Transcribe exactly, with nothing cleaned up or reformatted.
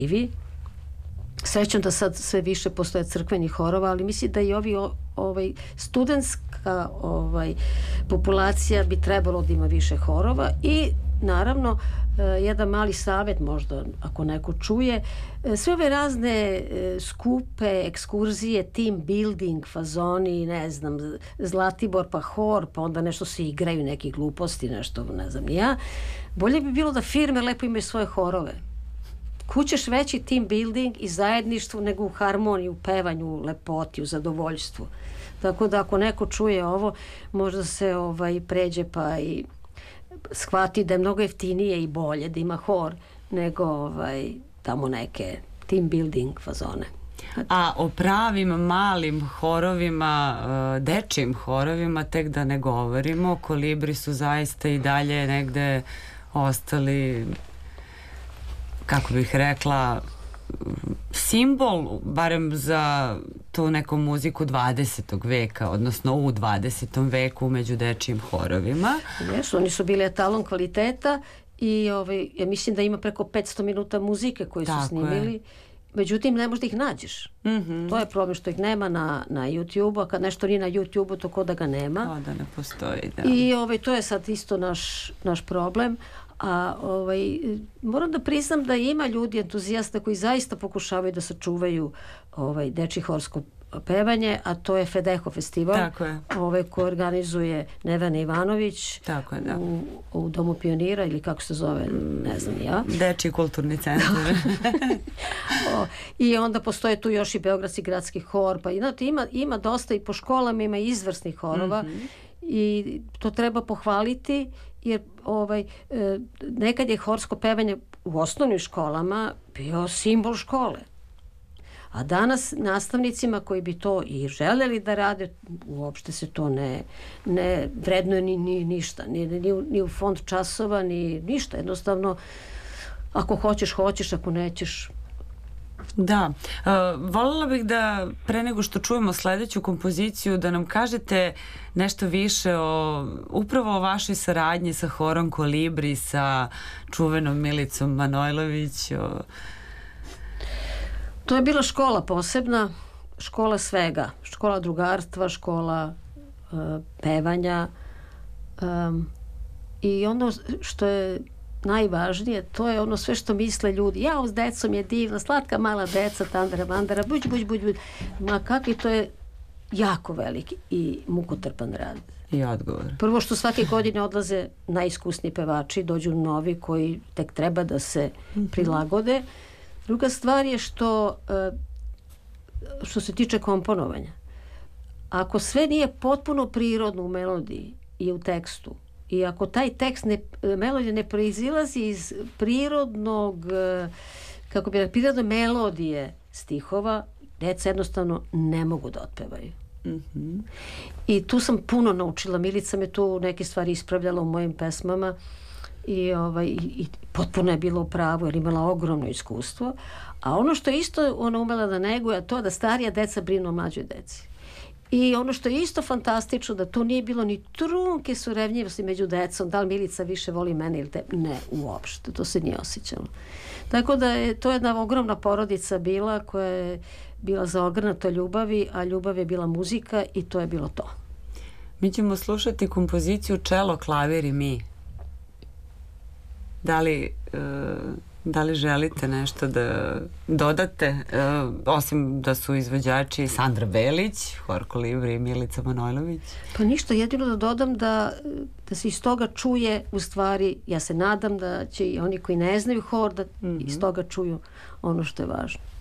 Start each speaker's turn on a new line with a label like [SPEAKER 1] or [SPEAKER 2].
[SPEAKER 1] Srećam da sad sve više postoje crkvenih horova, ali mislim da i ovi ovaj, studentska ovaj, populacija bi trebalo da ima više horova i naravno jedan mali savjet možda ako neko čuje, sve ove razne skupe, ekskurzije, team building, fazoni, ne znam, Zlatibor pa hor, pa onda nešto se igraju, neki gluposti, nešto, ne znam ja. Bolje bi bilo da firme lepo imaju svoje horove. Kućeš veći team building i zajedništvo nego u harmoniji, u pevanju, u lepoti, u zadovoljstvu. Tako da ako neko čuje ovo, možda se ovaj, pređe pa i shvati da je mnogo jeftinije i bolje da ima hor nego ovaj, tamo neke team building fazone.
[SPEAKER 2] A o pravim malim horovima, dečijim horovima tek da ne govorimo. Kolibri su zaista i dalje negde ostali, kako bih rekla, simbol, barem za tu neku muziku dvadesetog veka, odnosno u dvadesetom veku među dečijim horovima.
[SPEAKER 1] Jesu, oni su bili etalon kvaliteta i ovaj, ja mislim da ima preko petsto minuta muzike koju su snimili. Je. Međutim, ne možda ih nađeš. Mm-hmm. To je problem što ih nema na, na YouTube-u, a kad nešto nije na YouTube-u, to ko da ga nema.
[SPEAKER 2] O, da ne postoji, da.
[SPEAKER 1] I ovaj, to je sad isto naš, naš problem. A ovaj, moram da priznam da ima ljudi entuzijasta koji zaista pokušavaju da sačuvaju ovaj, dečje horsko pevanje, a to je Fedeho festival.
[SPEAKER 2] Tako je.
[SPEAKER 1] Ovaj, koji organizuje Nevena Ivanović.
[SPEAKER 2] Tako je, da.
[SPEAKER 1] U, u Domu pionira ili kako se zove, ne znam ja.
[SPEAKER 2] Dečji kulturni centar.
[SPEAKER 1] o, I onda postoje tu još i Beogradski gradski hor, pa znači, ima, ima dosta i po školama ima izvrsnih horova. Mm-hmm. I to treba pohvaliti jer ovaj, nekad je horsko pevanje u osnovnim školama bio simbol škole. A danas nastavnicima koji bi to i želeli da rade, uopšte se to ne, ne vrednuje ni, ni ništa, ni, ni, u, ni u fond časova, ni ništa. Jednostavno, ako hoćeš, hoćeš, ako nećeš.
[SPEAKER 2] Da, uh, voljela bih da pre nego što čujemo sledeću kompoziciju da nam kažete nešto više o upravo o vašoj saradnji sa horom Kolibri, sa čuvenom Milicom Manojlović. O...
[SPEAKER 1] To je bila škola posebna, škola svega, škola drugarstva, škola uh, pevanja um, i ono što je najvažnije, to je ono sve što misle ljudi. Ja, s decom je divna, slatka mala deca, tandara, mandara, buđ, buđ, buđ, buđ. Ma kakvi, to je jako veliki i mukotrpan rad.
[SPEAKER 2] I odgovor.
[SPEAKER 1] Prvo što svake godine odlaze najiskusniji pevači, dođu novi koji tek treba da se mm-hmm. prilagode. Druga stvar je što što se tiče komponovanja. Ako sve nije potpuno prirodno u melodiji i u tekstu, i ako taj tekst ne, melodija ne proizilazi iz prirodnog, kako bi rekla, prirodne melodije stihova, deca jednostavno ne mogu da otpevaju. Mm-hmm. I tu sam puno naučila. Milica me tu neke stvari ispravljala u mojim pesmama i, ovaj, i, i potpuno je bila u pravu jer imala ogromno iskustvo. A ono što je isto ona umela da neguje, a to da starija deca brinu o mlađoj deci. I ono što je isto fantastično, da tu nije bilo ni trunke surevnjivosti među decom, da li Milica više voli mene ili te... Ne, uopšte, to se nije osjećalo. Tako da je to jedna ogromna porodica bila koja je bila zaogrnuta ljubavi, a ljubav je bila muzika i to je bilo to.
[SPEAKER 2] Mi ćemo slušati kompoziciju Čelo, klavir i mi. Da li... Uh... Da li želite nešto da dodate, uh, osim da su izvođači Sandra Belić, hor Kolibri i Milica Manojlović?
[SPEAKER 1] Pa ništa, jedino da dodam da, da se iz toga čuje, u stvari, ja se nadam da će i oni koji ne znaju hor da mm-hmm. iz toga čuju ono što je važno.